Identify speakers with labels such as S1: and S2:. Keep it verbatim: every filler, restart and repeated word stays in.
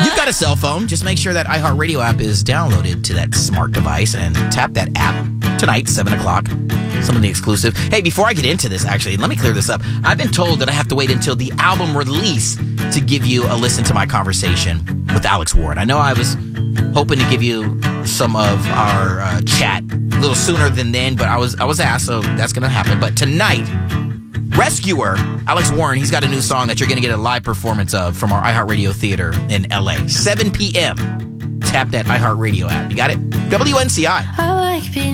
S1: You've got a cell phone. Just make sure that iHeartRadio app is downloaded to that smart device and tap that app tonight, seven o'clock. Some of the exclusive. Hey, before I get into this, actually, let me clear this up. I've been told that I have to wait until the album release to give you a listen to my conversation with Alex Warren. I know I was hoping to give you some of our uh, chat a little sooner than then, but I was I was asked, so that's going to happen. But tonight, Rescuer, Alex Warren, he's got a new song that you're going to get a live performance of from our iHeartRadio Theater in L A. seven p.m. Tap that iHeartRadio app. You got it? W N C I.
S2: I like being